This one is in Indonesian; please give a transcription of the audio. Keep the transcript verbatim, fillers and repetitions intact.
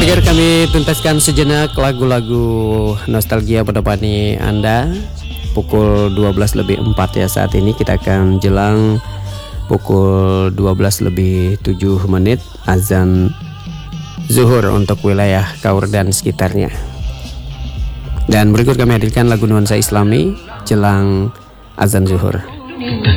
pendengar, kami tuntaskan sejenak lagu-lagu nostalgia menemani Anda. Pukul dua belas lebih empat ya saat ini. Kita akan jelang pukul dua belas lebih tujuh menit azan zuhur untuk wilayah Kaur dan sekitarnya. Dan berikut kami hadirkan lagu nuansa Islami jelang azan zuhur.